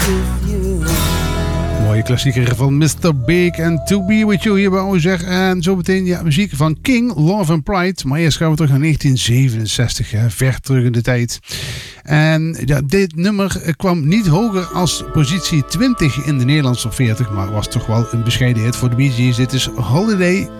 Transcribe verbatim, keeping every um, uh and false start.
Mooie klassieker van mister Big en To Be With You hier bij O Z. En zo meteen ja, muziek van King, Love and Pride. Maar eerst gaan we terug naar negentien zevenenzestig, hè, ver terug in de tijd. En ja, dit nummer kwam niet hoger als positie twintig in de Nederlandse top veertig, maar was toch wel een bescheiden hit voor de Bee Gees. Dit is Holiday